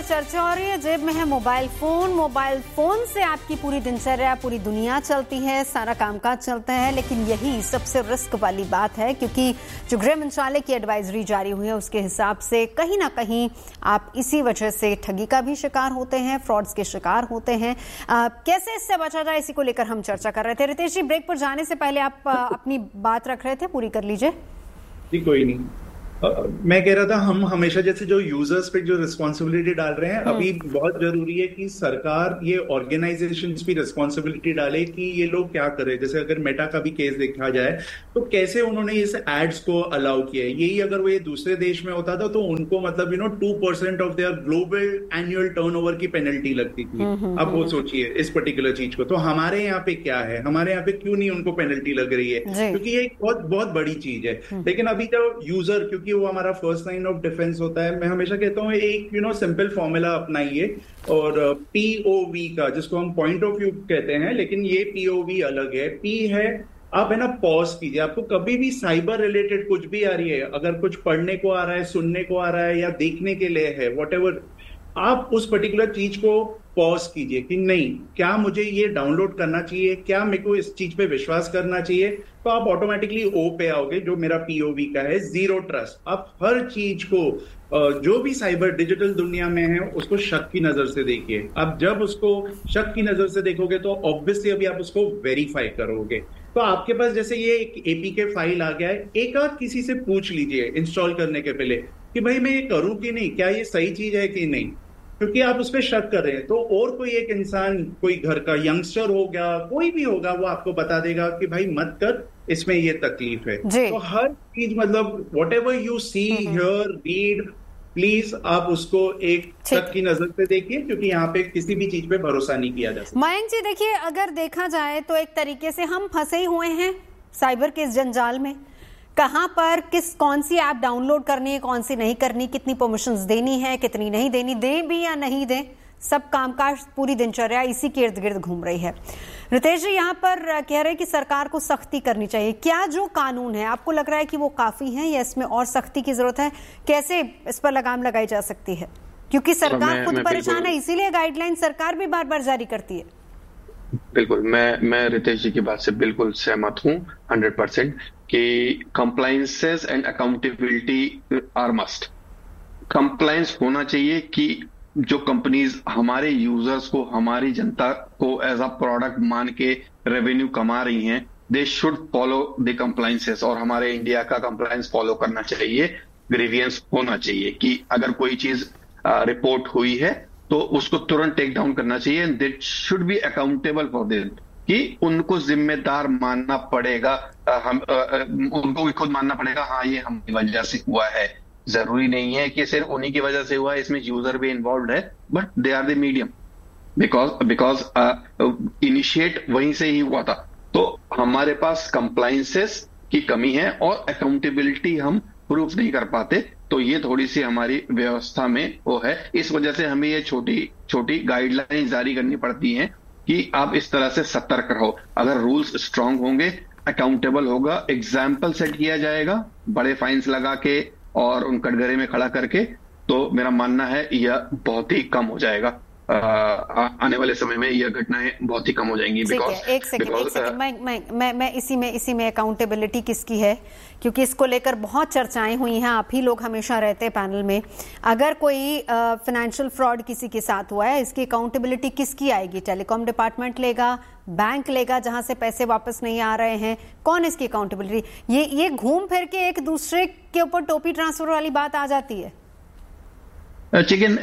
चर्चा हो रही है, जेब में है मोबाइल फोन से आपकी पूरी दिनचर्या, पूरी दुनिया चलती है, सारा कामकाज चलता है। लेकिन यही सबसे रिस्क वाली बात है, क्योंकि जो गृह मंत्रालय की एडवाइजरी जारी हुई है उसके हिसाब से कहीं ना कहीं आप इसी वजह से ठगी का भी शिकार होते हैं, फ्रॉड्स के शिकार होते हैं। कैसे इससे बचा जाए, इसी को लेकर हम चर्चा कर रहे थे। रितेश जी, ब्रेक पर जाने से पहले आप अपनी बात रख रहे थे, पूरी कर लीजिए। जी कोई नहीं। मैं कह रहा था, हम हमेशा जैसे जो यूजर्स पे जो रिस्पॉन्सिबिलिटी डाल रहे हैं, अभी बहुत जरूरी है कि सरकार, ये ऑर्गेनाइजेशंस भी रिस्पॉन्सिबिलिटी डाले कि ये लोग क्या करें। जैसे अगर मेटा का भी केस देखा जाए तो कैसे उन्होंने इस एड्स को अलाउ किया है। यही अगर वो ये दूसरे देश में होता था तो उनको मतलब 2% of their global annual turnover की पेनल्टी लगती थी। अब वो सोचिए इस पर्टिकुलर चीज को। तो हमारे यहाँ पे क्या है, हमारे यहाँ पे क्यों नहीं उनको पेनल्टी लग रही है? क्योंकि ये एक बहुत बहुत बड़ी चीज है। लेकिन अभी जो यूजर, क्योंकि वो हमारा फर्स्ट लाइन ऑफ डिफेंस होता है, मैं हमेशा कहता हूँ एक सिंपल फॉर्मूला अपनाइए। और पीओवी का, जिसको हम पॉइंट ऑफ व्यू कहते हैं, लेकिन ये पीओवी अलग है। पी है, आप पॉज कीजिए। आपको कभी भी साइबर रिलेटेड कुछ भी आ रही है, अगर कुछ पढ़ने को आ रहा है, सुनने को आ रहा है या देखने के लिए है, व्हाटएवर, आप उस पर्टिकुलर चीज को पॉज कीजिए कि नहीं, क्या मुझे ये डाउनलोड करना चाहिए, क्या मेरे को इस चीज पे विश्वास करना चाहिए। तो आप ऑटोमेटिकली ओ पे आओगे, जो मेरा पीओवी का है, जीरो ट्रस्ट। आप हर चीज को, जो भी साइबर डिजिटल दुनिया में है, उसको शक की नजर से देखिए। अब जब उसको शक की नजर से देखोगे तो ऑब्वियसली अभी आप उसको वेरीफाई करोगे। तो आपके पास जैसे ये एक एपीके फाइल आ गया है, एक आध किसी से पूछ लीजिए इंस्टॉल करने के पहले कि भाई मैं ये करूं कि नहीं, क्या ये सही चीज है कि नहीं, क्योंकि आप उस पर शक कर रहे हैं। तो और कोई एक इंसान, कोई घर का यंगस्टर हो गया, कोई भी होगा, वो आपको बता देगा कि भाई मत कर, इसमें ये तकलीफ है। तो हर चीज what ever you see, here, read, please आप उसको एक शक की नजर से देखिए, क्योंकि यहाँ पे किसी भी चीज पे भरोसा नहीं किया जा सकता। मयंक जी देखिए, अगर देखा जाए तो एक तरीके से हम फंसे ही हुए हैं साइबर के इस जंजाल में। कहां पर कौन सी ऐप डाउनलोड करनी है, कौन सी नहीं करनी, कितनी परमिशंस देनी है, कितनी नहीं देनी, दें भी या नहीं दें, सब कामकाज, पूरी दिनचर्या इसी के इर्द गिर्द घूम रही है। रितेश जी यहाँ पर कह रहे हैं कि सरकार को सख्ती करनी चाहिए। क्या जो कानून है आपको लग रहा है कि वो काफी है या इसमें और सख्ती की जरूरत है? कैसे इस पर लगाम लगाई जा सकती है? क्योंकि सरकार खुद परेशान है, इसीलिए गाइडलाइन सरकार भी बार बार जारी करती है। बिल्कुल, मैं रितेश जी की बात से बिल्कुल सहमत हूँ 100% कि compliances and accountability are must. Compliance होना चाहिए कि जो कंपनीज हमारे यूजर्स को, हमारी जनता को एज अ प्रोडक्ट मान के रेवेन्यू कमा रही हैं, they should follow the compliances. और हमारे इंडिया का कंप्लायंस फॉलो करना चाहिए। ग्रीवियंस होना चाहिए कि अगर कोई चीज रिपोर्ट हुई है तो उसको तुरंत टेक डाउन करना चाहिए। And they should be accountable for this, कि उनको जिम्मेदार मानना पड़ेगा। उनको भी खुद मानना पड़ेगा, हाँ ये हमारी वजह से हुआ है। जरूरी नहीं है कि सिर्फ उन्हीं की वजह से हुआ है, इसमें यूजर भी इन्वॉल्व है, but they are the medium, because initiate वहीं से ही हुआ था। तो हमारे पास कंप्लायंसेस की कमी है और अकाउंटेबिलिटी हम प्रूफ नहीं कर पाते। तो ये थोड़ी सी हमारी व्यवस्था में वो है। इस वजह से हमें ये छोटी छोटी गाइडलाइन जारी करनी पड़ती हैं कि आप इस तरह से सतर्क रहो। अगर रूल्स स्ट्रांग होंगे, अकाउंटेबल होगा, एग्जाम्पल सेट किया जाएगा बड़े फाइन्स लगा के और उन कटघरे में खड़ा करके, तो मेरा मानना है यह बहुत ही कम हो जाएगा। आने वाले समय में यह घटनाएं बहुत ही कम हो जाएंगी। एक सेकंड मैं इसी में अकाउंटेबिलिटी किसकी है, क्योंकि इसको लेकर बहुत चर्चाएं हुई हैं। आप ही लोग हमेशा रहते हैं पैनल में। अगर कोई फाइनेंशियल फ्रॉड किसी के साथ हुआ है, इसकी अकाउंटेबिलिटी किसकी आएगी? टेलीकॉम डिपार्टमेंट लेगा, बैंक लेगा जहां से पैसे वापस नहीं आ रहे हैं? कौन इसकी अकाउंटेबिलिटी? ये घूम फिर के एक दूसरे के ऊपर टोपी ट्रांसफर वाली बात आ जाती है। चिकन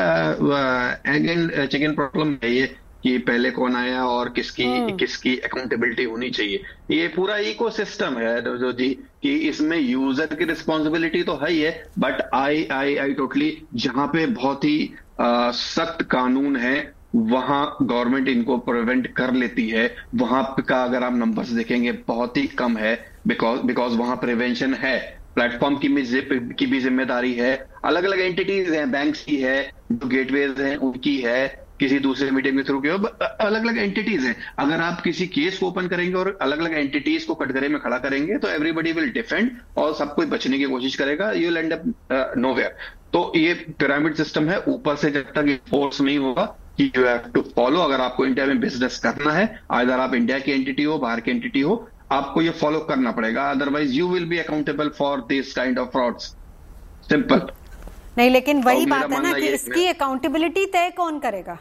प्रॉब्लम है ये कि पहले कौन आया और किसकी अकाउंटेबिलिटी होनी चाहिए। ये पूरा इकोसिस्टम है जो जी, कि इसमें यूजर की रिस्पॉन्सिबिलिटी तो है ही है, बट आई टोटली, जहां पे बहुत ही सख्त कानून है वहां गवर्नमेंट इनको प्रिवेंट कर लेती है। वहां का अगर आप नंबर्स देखेंगे बहुत ही कम है, बिकॉज वहां प्रिवेंशन है। प्लेटफॉर्म की भी जिम्मेदारी है, अलग अलग एंटिटीज हैं, बैंक्स की है, जो गेटवेज हैं उनकी है, किसी दूसरे मीडियम के थ्रू किया हो, अलग अलग एंटिटीज हैं। अगर आप किसी केस को ओपन करेंगे और अलग अलग एंटिटीज को कटघरे में खड़ा करेंगे तो एवरीबडी विल डिफेंड और सब कोई बचने की कोशिश करेगा, you will and up nowhere. तो ये पिरामिड सिस्टम है, ऊपर से जब तक फोर्स नहीं होगा कि यू हैव टू फॉलो, अगर आपको इंडिया में बिजनेस करना है, अगर आप इंडिया की एंटिटी हो, बाहर की एंटिटी हो, आपको ये फॉलो करना पड़ेगा, otherwise you will be accountable for this kind of frauds. Simple. नहीं, लेकिन वही बात है ना कि इसकी अकाउंटेबिलिटी तय कौन करेगा?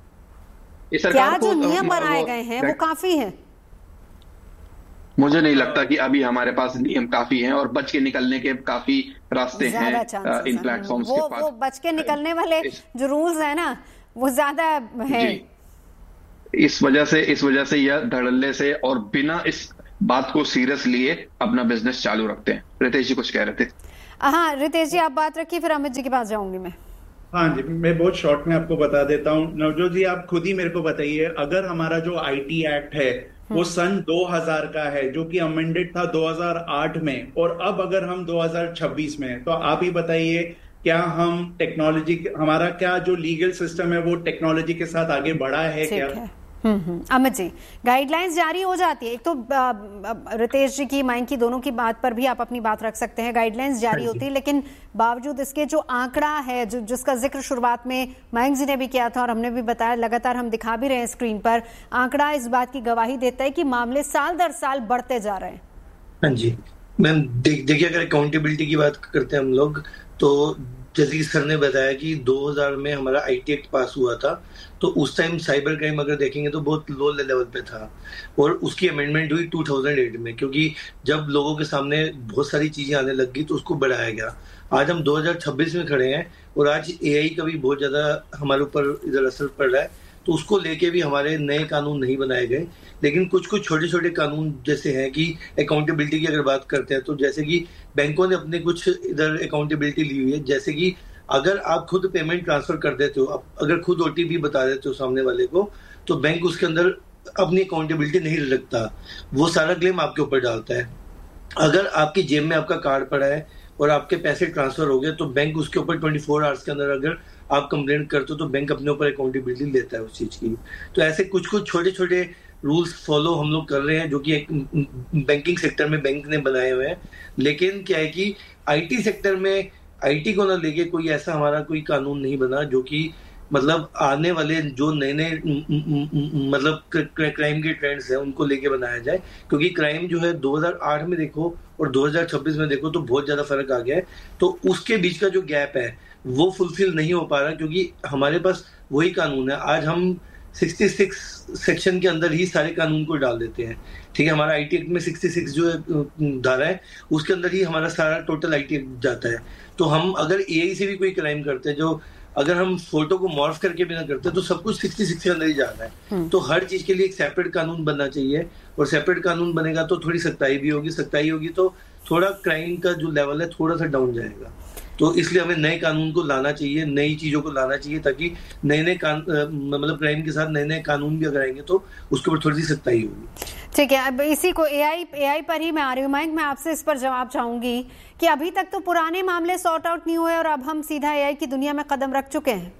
क्या जो नियम बनाए गए हैं वो काफी है? मुझे नहीं लगता कि अभी हमारे पास नियम काफी हैं और बच के निकलने के काफी रास्ते हैं इन प्लेटफॉर्म्स के पास। वो बच के निकलने वाले जो रूल्स है ना वो ज्यादा है। इस वजह से यह धड़ल्ले से और बिना इस बात को सीरियस लिए अपना बिजनेस चालू रखते हैं। रितेश जी कुछ कह रहे थे। हाँ रितेश जी आप बात रखिए, फिर अमित जी के पास जाऊंगी मैं। हाँ जी, मैं बहुत शॉर्ट में आपको बता देता हूँ। नवजोत जी आप खुद ही मेरे को बताइए, अगर हमारा जो आईटी एक्ट है वो सन 2000 का है, जो कि अमेंडेड था 2008 में, और अब अगर हम 2026 में हैं, तो आप ही बताइए क्या हम टेक्नोलॉजी, हमारा क्या जो लीगल सिस्टम है वो टेक्नोलॉजी के साथ आगे बढ़ा है क्या? अमित जी, गाइडलाइंस जारी हो जाती है, एक तो रितेश जी की, मयंक की, दोनों की बात पर भी आप अपनी बात रख सकते हैं। गाइडलाइंस जारी होती है, लेकिन बावजूद इसके जो आंकड़ा है जिसका जिक्र शुरुआत में मयंक जी ने भी किया था और हमने भी बताया, लगातार हम दिखा भी रहे हैं स्क्रीन पर, आंकड़ा इस बात की गवाही देता है कि मामले साल दर साल बढ़ते जा रहे हैं। हाँ जी मैम, देखिए अगर अकाउंटेबिलिटी की बात करते हैं हम लोग, तो जैसे कि सर ने बताया कि 2000 में हमारा आईटी एक्ट पास हुआ था, तो उस टाइम साइबर क्राइम अगर देखेंगे तो बहुत लो लेवल पे था, और उसकी अमेंडमेंट हुई 2008 में, क्योंकि जब लोगों के सामने बहुत सारी चीजें आने लग गई तो उसको बढ़ाया गया। आज हम 2026 में खड़े हैं और आज एआई का भी बहुत ज्यादा हमारे ऊपर इधर असर पड़ रहा है, तो उसको लेके भी हमारे नए कानून नहीं बनाए गए, लेकिन कुछ कुछ छोटे छोटे कानून जैसे हैं कि अकाउंटेबिलिटी की अगर बात करते हैं तो जैसे कि बैंकों ने अपने कुछ इधर अकाउंटेबिलिटी ली हुई है, जैसे कि अगर आप खुद पेमेंट ट्रांसफर कर देते हो, अगर खुद ओटीपी बता देते हो सामने वाले को, तो बैंक उसके अंदर अपनी अकाउंटेबिलिटी नहीं रखता, वो सारा क्लेम आपके ऊपर डालता है। अगर आपकी जेब में आपका कार्ड पड़ा है और आपके पैसे ट्रांसफर हो गए तो बैंक उसके ऊपर 24 आवर्स के अंदर अगर आप कंप्लेंट करते हो तो बैंक अपने ऊपर अकाउंटेबिलिटी लेता है उस चीज की। तो ऐसे कुछ कुछ छोटे छोटे रूल्स फॉलो हम लोग कर रहे हैं जो कि एक बैंकिंग सेक्टर में बैंक ने बनाए हुए हैं, लेकिन क्या है कि आईटी सेक्टर में आईटी को ना लेके कोई ऐसा हमारा कोई कानून नहीं बना जो कि मतलब आने वाले जो नए नए मतलब क्राइम के ट्रेंड्स हैं उनको लेके बनाया जाए, क्योंकि क्राइम जो है 2008 में देखो और 2026 में देखो तो बहुत ज्यादा फर्क आ गया है। तो उसके बीच का जो गैप है वो फुलफिल नहीं हो पा रहा, क्योंकि हमारे पास वही कानून है। आज हम 66 सेक्शन के अंदर ही सारे कानून को डाल देते हैं, ठीक है। हमारा आईटी एक्ट में 66 जो धारा है उसके अंदर ही हमारा सारा टोटल आईटी एक्ट जाता है। तो हम अगर एआई से भी कोई क्राइम करते हैं, जो अगर हम फोटो को मॉर्फ करके भी ना करते तो सब कुछ 66 के अंदर ही जाना है। तो हर चीज के लिए एक सेपरेट कानून बनना चाहिए, और सेपरेट कानून बनेगा तो थोड़ी सख्ताई भी होगी, सख्ताई होगी तो थोड़ा क्राइम का जो लेवल है थोड़ा सा डाउन जाएगा। तो इसलिए हमें नए कानून को लाना चाहिए, नई चीजों को लाना चाहिए, ताकि नए नए मतलब क्राइम के साथ नए नए कानून भी अगर आएंगे तो उसके ऊपर थोड़ी सी सख्ताई होगी। ठीक है, अब इसी को एआई पर ही मैं आ रही हूँ। मयंक, मैं आपसे इस पर जवाब चाहूंगी कि अभी तक तो पुराने मामले सॉर्ट आउट नहीं हुए और अब हम सीधा एआई की दुनिया में कदम रख चुके हैं।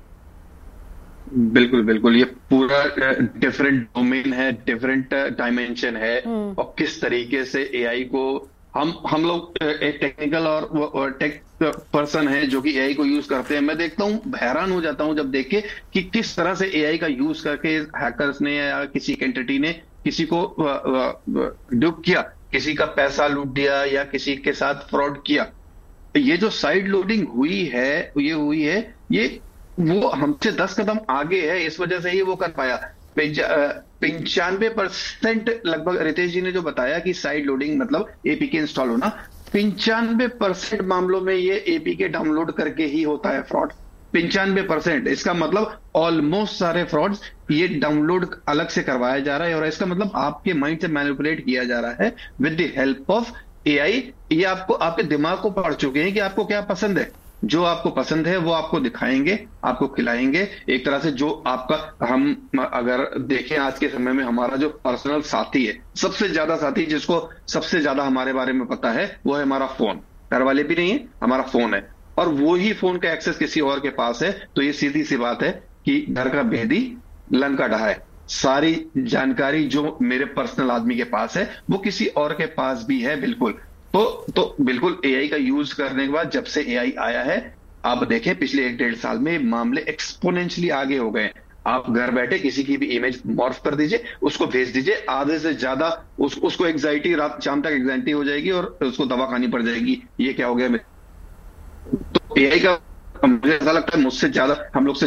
बिल्कुल बिल्कुल, ये पूरा डिफरेंट डोमेन है, डिफरेंट डायमेंशन है, और किस तरीके से एआई को हम लोग एक टेक्निकल और टेक पर्सन है जो कि एआई को यूज करते हैं। मैं देखता हूँ, हैरान हो जाता हूँ जब देख के कि किस तरह से एआई का यूज करके हैकर्स ने या किसी एंटिटी ने किसी को डुप किया, किसी का पैसा लूट दिया या किसी के साथ फ्रॉड किया। ये जो साइड लोडिंग हुई है ये वो हमसे 10 कदम आगे है, इस वजह से ही वो कर पाया। 95% लगभग रितेश जी ने जो बताया कि साइड लोडिंग मतलब एपीके इंस्टॉल होना, 95% मामलों में ये एपीके डाउनलोड करके ही होता है फ्रॉड। 95%, इसका मतलब ऑलमोस्ट सारे फ्रॉड्स ये डाउनलोड अलग से करवाया जा रहा है, और इसका मतलब आपके माइंड से मैनिपुलेट किया जा रहा है with the help of AI. ये आपको आपके दिमाग को पढ़ चुके हैं कि आपको क्या पसंद है, जो आपको पसंद है वो आपको दिखाएंगे, आपको खिलाएंगे। एक तरह से जो आपका, हम अगर देखें आज के समय में हमारा जो पर्सनल साथी है, सबसे ज्यादा साथी जिसको सबसे ज्यादा हमारे बारे में पता है वो है हमारा फोन। घर वाले भी नहीं है, हमारा फोन है, और वो ही फोन का एक्सेस किसी और के पास है, तो ये सीधी सी बात है कि घर का भेदी लंका ढहा है। सारी जानकारी जो मेरे पर्सनल आदमी के पास है वो किसी और के पास भी है। बिल्कुल। तो बिल्कुल एआई का यूज करने के बाद, जब से एआई आया है, आप देखें पिछले 1-1.5 साल में मामले एक्सपोनेंशियली आगे हो गए। आप घर बैठे किसी की भी इमेज मॉर्फ कर दीजिए, उसको भेज दीजिए, आधे से ज्यादा उसको एग्जाइटी, रात शाम तक एग्जाइटी हो जाएगी और उसको दवा खानी पड़ जाएगी, ये क्या हो गया। तो एआई का मुझे ऐसा लगता है मुझसे ज्यादा हम लोग से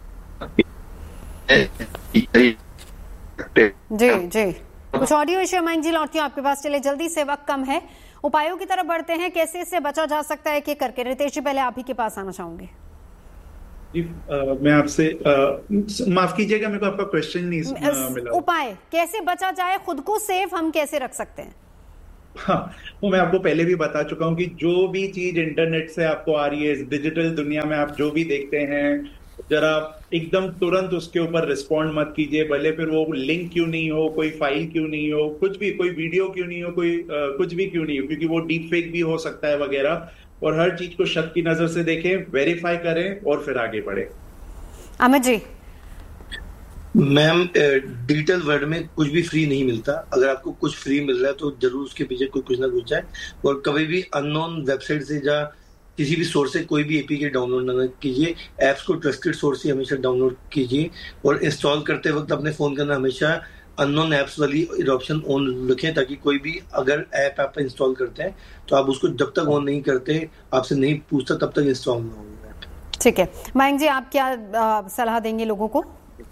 जी कुछ ऑडियो इश्यू मयंक जी, लौटती हूँ आपके पास, चले जल्दी से, वक्त कम है, उपायों की तरफ बढ़ते हैं, कैसे इससे बचा जा सकता है, एक करके। रितेश जी पहले आप ही के पास आना चाहूंगी। जी मैं आपसे माफ कीजिएगा, मेरे को आपका क्वेश्चन नहीं मिला। उपाय कैसे बचा जाए, खुद को सेफ हम कैसे रख सकते हैं? हाँ, वो मैं आपको पहले भी बता चुका हूँ कि जो भी चीज इंटरनेट से आपको आ रही है, इस डिजिटल दुनिया में आप जो भी देखते हैं, जरा एकदम तुरंत उसके ऊपर रिस्पॉन्ड मत कीजिए, भले फिर वो लिंक क्यों नहीं हो, कोई फाइल क्यों नहीं हो, कुछ भी, कोई वीडियो क्यों नहीं हो, कोई कुछ भी क्यों नहीं हो, क्योंकि वो डीप फेक भी हो सकता है वगैरह। और हर चीज को शक की नजर से देखें, वेरीफाई करें और फिर आगे बढ़े। Amit ji. Ma'am, digital world में कुछ भी फ्री नहीं मिलता। अगर आपको कुछ फ्री मिल रहा है तो जरूर उसके पीछे कुछ ना कुछ है। और कभी भी अननोन वेबसाइट से या किसी भी सोर्स से कोई भी एपीके डाउनलोड ना कीजिए। ऐप्स को ट्रस्टेड सोर्स से हमेशा डाउनलोड कीजिए और इंस्टॉल करते वक्त अपने फोन के अंदर हमेशा अननोन ऐप्स वाली ऑप्शन ऑन रखें, ताकि कोई भी अगर ऐप आप इंस्टॉल करते हैं तो आप उसको जब तक ऑन नहीं करते, आपसे नहीं पूछता, तब तक इंस्टॉल ना होगा। ठीक है मयंक जी, आप क्या सलाह देंगे लोगों को?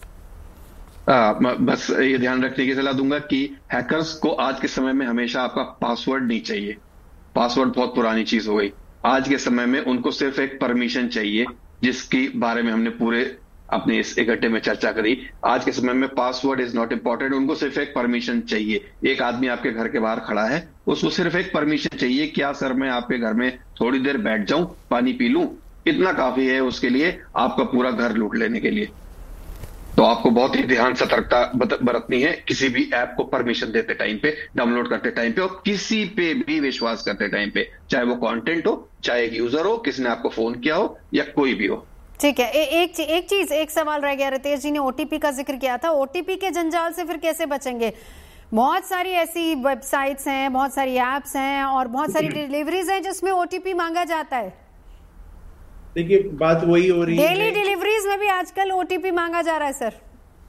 बस ये ध्यान रखने की सलाह दूंगा कि हैकर्स को आज के समय में हमेशा आपका पासवर्ड नहीं चाहिए। पासवर्ड बहुत पुरानी चीज हो गई। आज के समय में उनको सिर्फ एक परमिशन चाहिए, जिसके बारे में हमने पूरे अपने इस इकट्ठे में चर्चा करी। आज के समय में पासवर्ड इज नॉट इम्पोर्टेंट, उनको सिर्फ एक परमिशन चाहिए। एक आदमी आपके घर के बाहर खड़ा है, उसको सिर्फ एक परमिशन चाहिए, क्या सर मैं आपके घर में थोड़ी देर बैठ जाऊं, पानी पी लूं, इतना काफी है उसके लिए, आपका पूरा घर लूट लेने के लिए। तो आपको बहुत ही ध्यान सतर्कता बरतनी है किसी भी ऐप को परमिशन देते टाइम पे, डाउनलोड करते टाइम पे, और किसी पे भी विश्वास करते टाइम पे, चाहे वो कंटेंट हो, चाहे एक यूजर हो, किसी ने आपको फोन किया हो या कोई भी हो। ठीक है। एक सवाल रह गया। रितेश जी ने ओटीपी का जिक्र किया था, ओटीपी के जंजाल से फिर कैसे बचेंगे? बहुत सारी ऐसी वेबसाइट्स हैं, बहुत सारी एप्स हैं और बहुत सारी डिलीवरीज हैं जिसमें ओटीपी मांगा जाता है। देखिए बात वही हो रही है, डेली डिलीवरीज में भी आजकल ओटीपी मांगा जा रहा है सर।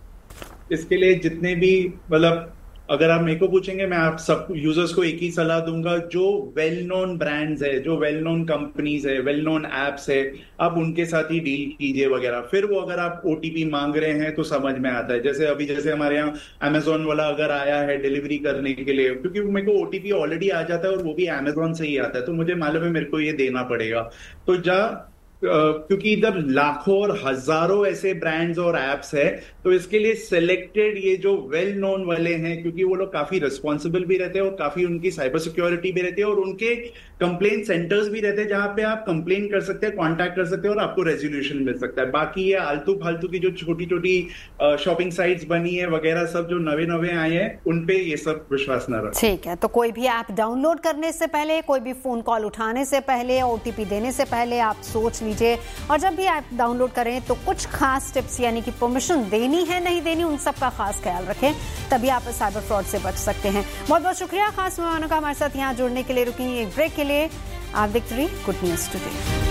इसके लिए जितने भी, मतलब अगर आप मेरे को पूछेंगे, मैं आप सब यूजर्स को एक ही सलाह दूंगा, जो वेल नोन ब्रांड्स है, जो वेल नोन कंपनीज है, वेल नोन एप्स है, आप उनके साथ ही डील कीजिए वगैरह। फिर वो अगर आप ओटीपी मांग रहे हैं तो समझ में आता है। जैसे हमारे यहाँ अमेजोन वाला अगर आया है डिलीवरी करने के लिए, क्योंकि मेरे को ओटीपी ऑलरेडी आ जाता है और वो भी अमेजोन से ही आता है, तो मुझे मालूम है मेरे को ये देना पड़ेगा। तो क्योंकि इधर लाखों और हजारों ऐसे ब्रांड्स और एप्स है, तो इसके लिए सिलेक्टेड ये जो वेल नोन वाले हैं, क्योंकि वो लोग काफी रिस्पॉन्सिबल भी रहते हैं और काफी उनकी साइबर सिक्योरिटी भी रहती है और उनके कंप्लेंट सेंटर्स भी रहते हैं जहां पे आप कंप्लेन कर सकते हैं, कांटेक्ट कर सकते हैं और आपको रेजोल्यूशन मिल सकता है। बाकी ये आलतू फालतू की जो छोटी छोटी शॉपिंग साइट्स बनी है वगैरह, सब जो नवे आए हैं, उनपे ये सब विश्वास न रखें। ठीक है, तो कोई भी ऐप डाउनलोड करने से पहले, कोई भी फोन कॉल उठाने से पहले, ओटीपी देने से पहले आप सोच लीजिए। और जब भी ऐप डाउनलोड करें तो कुछ खास टिप्स, यानी कि परमिशन देनी है नहीं देनी, उन सब का खास ख्याल रखें, तभी आप साइबर फ्रॉड से बच सकते हैं। बहुत बहुत शुक्रिया खास मेहमानों का हमारे साथ यहाँ जुड़ने के लिए। रुकिए एक ब्रेक के लिए। आप देखते रहिए गुड न्यूज टुडे।